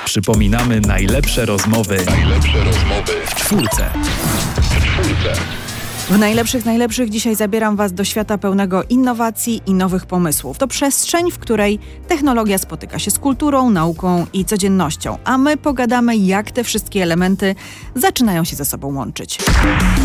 Przypominamy najlepsze rozmowy w czwórce. W najlepszych dzisiaj zabieram Was do świata pełnego innowacji i nowych pomysłów. To przestrzeń, w której technologia spotyka się z kulturą, nauką i codziennością, a my pogadamy, jak te wszystkie elementy zaczynają się ze sobą łączyć.